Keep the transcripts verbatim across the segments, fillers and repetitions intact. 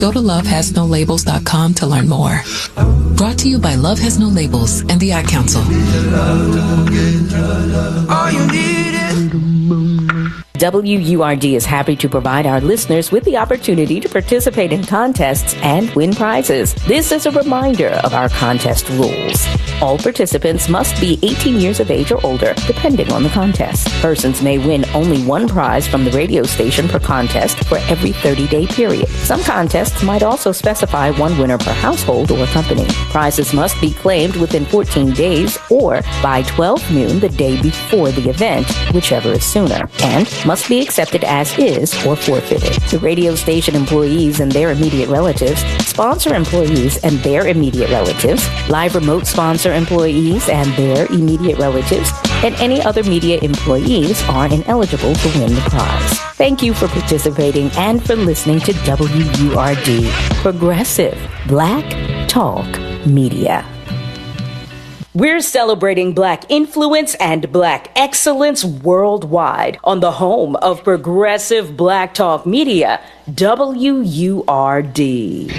Go to love has no labels dot com to learn more. Brought to you by Love Has No Labels and the Ad Council. All you need is W U R D is happy to provide our listeners with the opportunity to participate in contests and win prizes. This is a reminder of our contest rules. All participants must be eighteen years of age or older, depending on the contest. Persons may win only one prize from the radio station per contest for every thirty-day period. Some contests might also specify one winner per household or company. Prizes must be claimed within fourteen days or by twelve noon the day before the event, whichever is sooner, and must be accepted as is or forfeited. The radio station employees and their immediate relatives, sponsor employees and their immediate relatives, live remote sponsor employees and their immediate relatives, and any other media employees are ineligible to win the prize. Thank you for participating and for listening to W U R D, Progressive Black Talk Media. We're celebrating Black influence and Black excellence worldwide on the home of Progressive Black Talk Media, W U R D.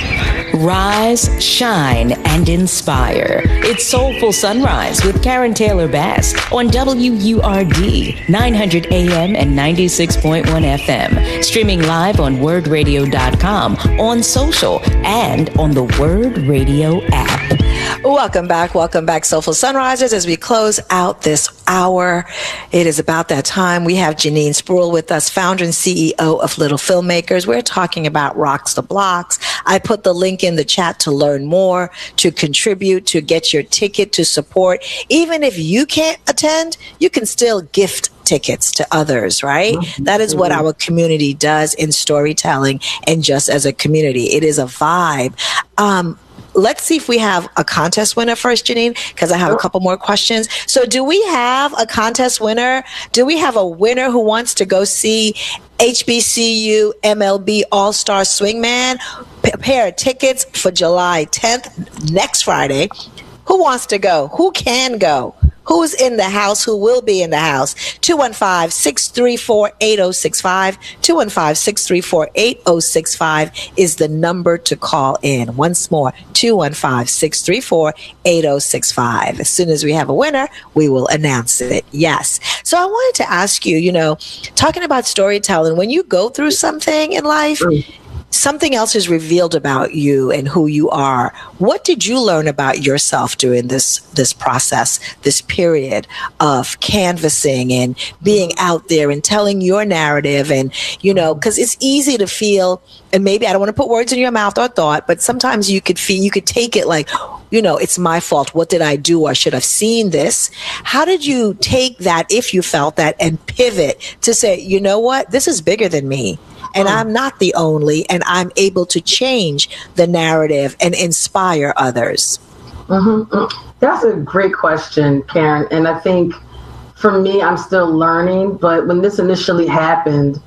Rise, shine, and inspire. It's Soulful Sunrise with Karen Taylor Bass on W U R D, nine hundred A M and ninety-six point one F M. Streaming live on word radio dot com, on social, and on the Word Radio app. Welcome back. Welcome back, Soulful Sunrisers. As we close out this hour, it is about that time. We have Janine Spruill with us, founder and C E O of Little Filmmakers. We're talking about Rocks the Blocks. I put the link in the chat to learn more, to contribute, to get your ticket, to support. Even if you can't attend, you can still gift tickets to others, right? Mm-hmm. That is what our community does in storytelling and just as a community. It is a vibe. Um, Let's see if we have a contest winner first, Janine, because I have a couple more questions. So do we have a contest winner? Do we have a winner who wants to go see H B C U M L B All-Star Swingman? P- pair of tickets for July tenth, next Friday. Who wants to go? Who can go? Who's in the house? Who will be in the house? two one five, six three four, eight oh six five. two one five, six three four, eight oh six five is the number to call in. Once more, two one five, six three four, eight oh six five. As soon as we have a winner, we will announce it. Yes. So I wanted to ask you, you know, talking about storytelling, when you go through something in life, something else is revealed about you and who you are. What did you learn about yourself during this this process, this period of canvassing and being out there and telling your narrative? And, you know, because it's easy to feel, and maybe I don't want to put words in your mouth or thought, but sometimes you could feel, you could take it like, you know, it's my fault. What did I do? I should have seen this. How did you take that, if you felt that, and pivot to say, you know what, this is bigger than me? And I'm not the only, and I'm able to change the narrative and inspire others. Mm-hmm. That's a great question, Karen. And I think for me, I'm still learning. But when this initially happened,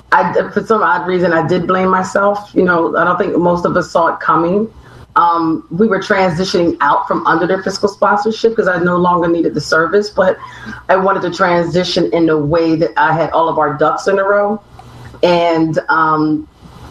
I, for some odd reason, I did blame myself. You know, I don't think most of us saw it coming. Um, we were transitioning out from under their fiscal sponsorship because I no longer needed the service. But I wanted to transition in a way that I had all of our ducks in a row. And um,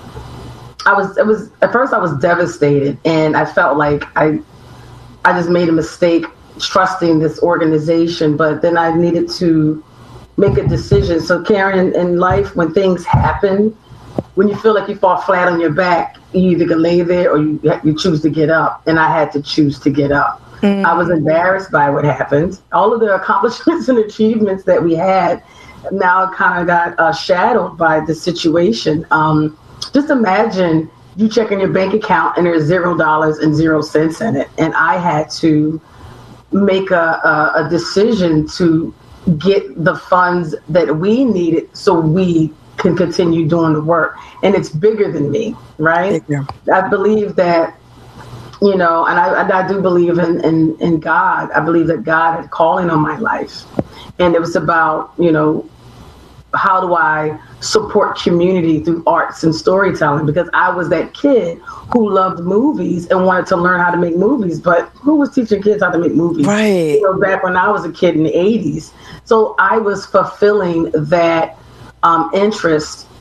I was, it was, at first I was devastated, and I felt like I, I just made a mistake trusting this organization, but then I needed to make a decision. So Karen, in life, when things happen, when you feel like you fall flat on your back, you either can lay there or you, you choose to get up. And I had to choose to get up. Mm-hmm. I was embarrassed by what happened. All of the accomplishments and achievements that we had now kind of got uh, shadowed by the situation. Um, just imagine you checking your bank account and there's zero dollars and zero cents in it. And I had to make a, a, a decision to get the funds that we needed so we can continue doing the work. And it's bigger than me, right? Yeah. I believe that, you know, and I, I do believe in, in, in God. I believe that God had calling on my life. And it was about, you know, how do I support community through arts and storytelling? Because I was that kid who loved movies and wanted to learn how to make movies, but who was teaching kids how to make movies? Right. You know, back when I was a kid in the eighties. So I was fulfilling that um, interest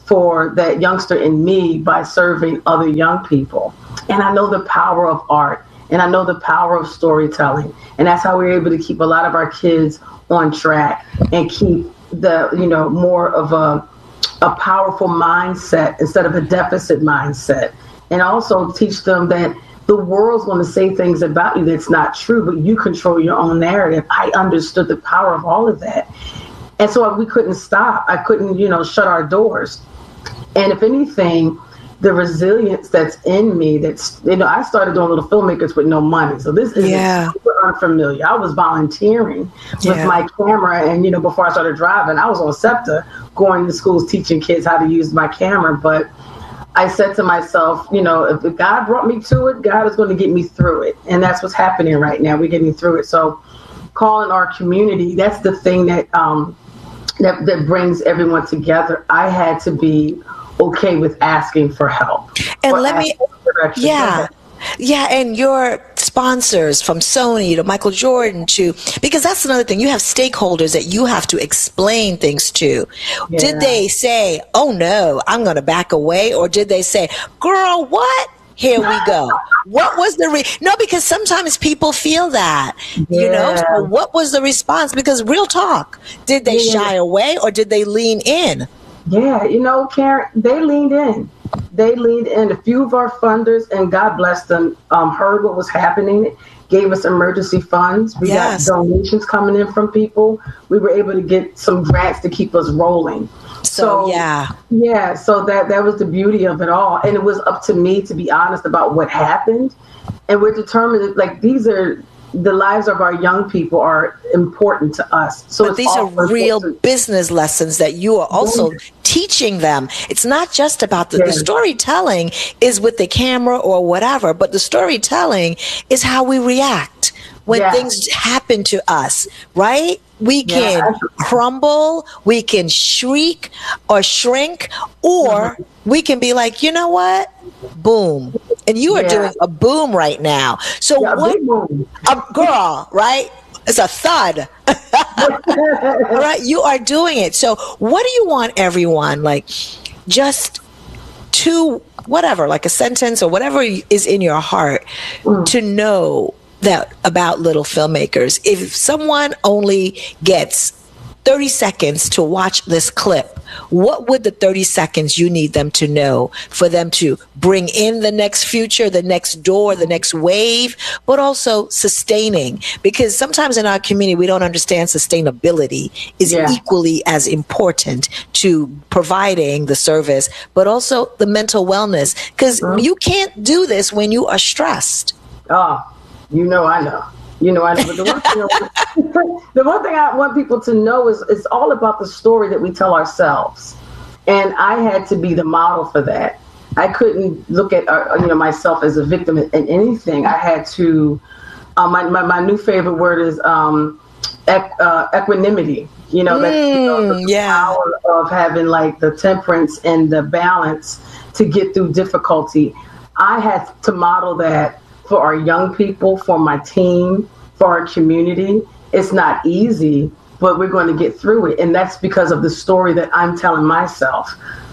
for that youngster in me by serving other young people. And I know the power of art, and I know the power of storytelling. And that's how we're able to keep a lot of our kids on track and keep the, you know, more of a, a powerful mindset instead of a deficit mindset. And also teach them that the world's going to say things about you that's not true, but you control your own narrative. I understood the power of all of that. And so we couldn't stop. I couldn't, you know, shut our doors. And if anything, the resilience that's in me, that's, you know, I started doing Little Filmmakers with no money. So this is yeah. super unfamiliar. I was volunteering with yeah. my camera. And, you know, before I started driving, I was on SEPTA going to schools teaching kids how to use my camera. But I said to myself, you know, if God brought me to it, God is going to get me through it. And that's what's happening right now. We're getting through it. So calling our community, that's the thing that, um, that, that brings everyone together. I had to be okay with asking for help. And let me, yeah, yeah. And your sponsors from Sony to Michael Jordan to, because that's another thing, you have stakeholders that you have to explain things to. Yeah. Did they say, oh no, I'm going to back away? Or did they say, girl, what? Here we go. What was the, re- no, because sometimes people feel that, yeah. you know, so what was the response? Because real talk, did they yeah. shy away or did they lean in? Yeah, you know, Karen, they leaned in. They leaned in. A few of our funders, and God bless them, um, heard what was happening, gave us emergency funds. We yes. got donations coming in from people. We were able to get some grants to keep us rolling. So, so yeah. Yeah, so that, that was the beauty of it all. And it was up to me to be honest about what happened. And we're determined, like, these are, the lives of our young people are important to us. So but these are real important business lessons that you are also yeah. teaching them. It's not just about the, yeah. the storytelling is with the camera or whatever, but the storytelling is how we react when yeah. things happen to us, right? We can yeah. crumble, we can shriek or shrink, or mm-hmm. we can be like, you know what? Boom. And you are yeah. doing a boom right now. So yeah, what, a girl, right? It's a thud. All right. You are doing it. So what do you want everyone, like just to whatever, like a sentence or whatever is in your heart mm. to know that about Little Filmmakers? If someone only gets thirty seconds to watch this clip, what would the thirty seconds you need them to know for them to bring in the next future, the next door, the next wave, but also sustaining? Because sometimes in our community, we don't understand sustainability is yeah. equally as important to providing the service, but also the mental wellness. Because mm-hmm. you can't do this when you are stressed. Oh, you know, I know. You know, I know. But the one thing I want, the one thing I want people to know is it's all about the story that we tell ourselves. And I had to be the model for that. I couldn't look at uh, you know myself as a victim in, in anything. I had to. Uh, my, my my new favorite word is um, equ- uh, equanimity. You know, that's mm, you know, the yeah. power of having like the temperance and the balance to get through difficulty. I had to model that for our young people, for my team, for our community. It's not easy, but we're going to get through it. And that's because of the story that I'm telling myself.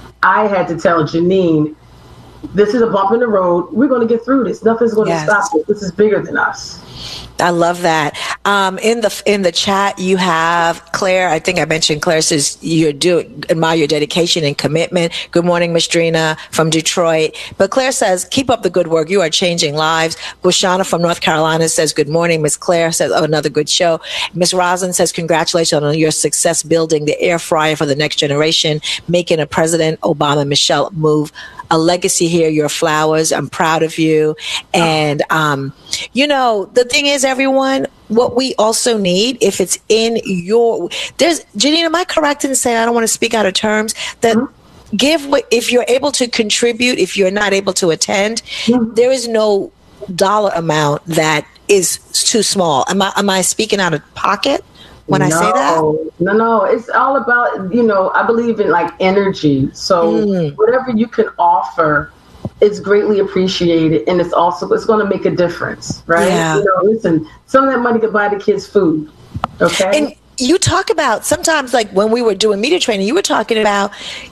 I had to tell Janine, this is a bump in the road. We're going to get through this. Nothing's going yes. to stop it. This is bigger than us. I love that. Um, in the in the chat, you have Claire. I think I mentioned Claire says you do admire your dedication and commitment. Good morning, Miss Drina from Detroit. But Claire says, keep up the good work. You are changing lives. Bushana from North Carolina says, good morning. Miss Claire says, oh, another good show. Miss Roslyn says, congratulations on your success building the air fryer for the next generation, making a President Obama Michelle move. A legacy here, your flowers. I'm proud of you. And, um, you know, the thing is, everyone, what we also need, if it's in your, there's, Janine, am I correct in saying, I don't want to speak out of terms, that mm-hmm. give, if you're able to contribute, if you're not able to attend, mm-hmm. there is no dollar amount that is too small. Am I, am I speaking out of pocket when no, I say that? No, no, it's all about, you know, I believe in like energy. So mm. whatever you can offer is greatly appreciated. And it's also, it's going to make a difference, right? Yeah. You know, listen, some of that money could buy the kids food. Okay. And you talk about sometimes, like when we were doing media training, you were talking about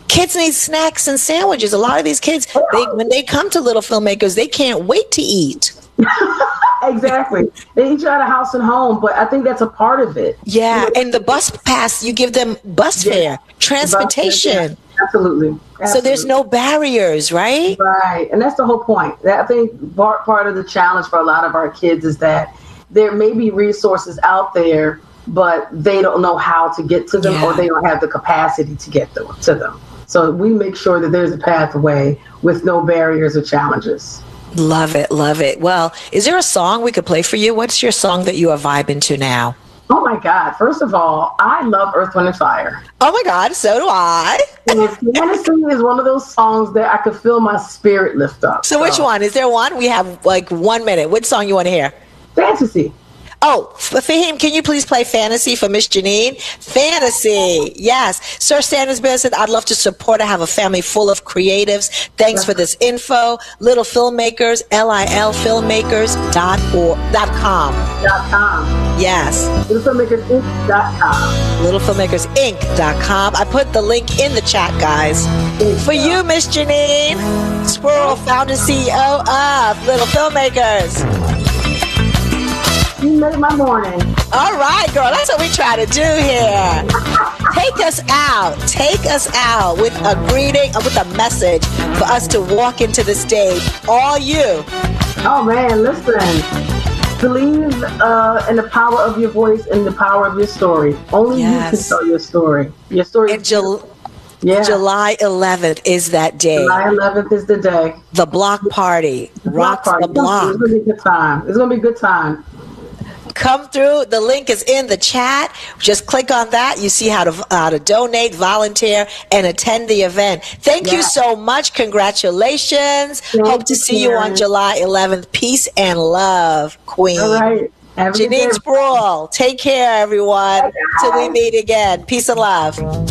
Kids need snacks and sandwiches. A lot of these kids, they when they come to Little Filmmakers, they can't wait to eat. Exactly. They each out of house and home, but I think that's a part of it. Yeah, and the bus pass, you give them bus Yeah. fare, transportation. Absolutely. Absolutely. So there's no barriers, right? Right. And that's the whole point. That I think part, part of the challenge for a lot of our kids is that there may be resources out there, but they don't know how to get to them, Yeah. or they don't have the capacity to get them, to them. So we make sure that there's a pathway with no barriers or challenges. Love it, love it. Well, is there a song we could play for you? What's your song that you are vibing to now? Oh my God. First of all, I love Earth, Wind and Fire. Oh my God, so do I. And Fantasy is one of those songs that I could feel my spirit lift up. So which one? Is there one? We have like one minute. Which song you want to hear? Fantasy. Oh, Fahim, can you please play Fantasy for Miss Janine? Fantasy, yes. Sir Sanders Bear said, I'd love to support. I have a family full of creatives. Thanks for this info. Little Filmmakers, L I L filmmakers dot org dot com. Dot com. Yes. Little Filmmakers Inc dot com. Little Filmmakers Inc dot com. I put the link in the chat, guys. For you, Miss Janine Spruill, founder C E O of Little Filmmakers. You made my morning. All right, girl. That's what we try to do here. Take us out. Take us out with a greeting, uh, with a message for us to walk into this day. All you. Oh man, listen. Believe uh, in the power of your voice and the power of your story. Only Yes. you can tell your story. Your story. And Jul- yeah. July eleventh is that day. July eleventh is the day. The block party. Rock party. the block. It's gonna be a good time. It's gonna be a good time. Come through. The link is in the chat. Just click on that. You see how to how to donate, volunteer, and attend the event. Thank Yeah. you so much. Congratulations. Thank Hope to you, see you on Karen. July eleventh. Peace and love, Queen. All right. Have a good Janine day. Spruill. Take care, everyone. Bye, Till we guys. meet again. Peace and love.